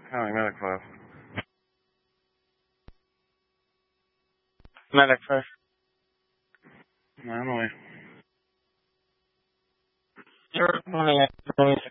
County Medic 5. Medic 5. No, I'm away. You're 26.